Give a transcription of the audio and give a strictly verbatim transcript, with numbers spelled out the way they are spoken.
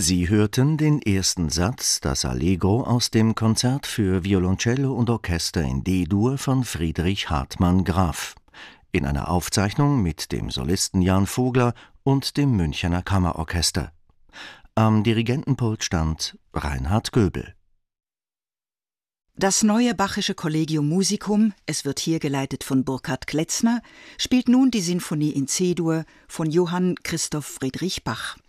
Sie hörten den ersten Satz, das Allegro aus dem Konzert für Violoncello und Orchester in D-Dur von Friedrich Hartmann Graf, in einer Aufzeichnung mit dem Solisten Jan Vogler und dem Münchener Kammerorchester. Am Dirigentenpult stand Reinhard Göbel. Das neue Bachische Collegium Musicum, es wird hier geleitet von Burkhard Kletzner, spielt nun die Sinfonie in C-Dur von Johann Christoph Friedrich Bach.